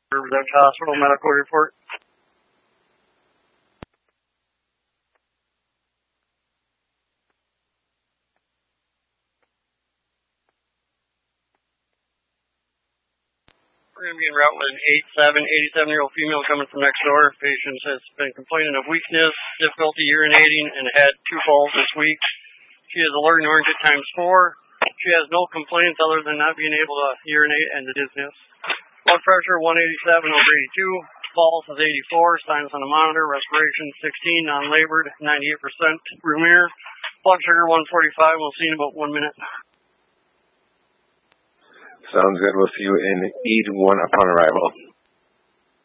Dutch Hospital medical report. We're going to be en route with an 87-year-old female coming from next door. Patient has been complaining of weakness, difficulty urinating, and had 2 falls this week. She is alert and orange at ×4. She has no complaints other than not being able to urinate and the dizziness. Blood pressure 187 over 82. Pulse is 84. Signs on the monitor. Respiration 16. Non-labored 98%. Room air. Blood sugar 145. We'll see in about 1 minute. Sounds good. We'll see you in EAD 1 upon arrival.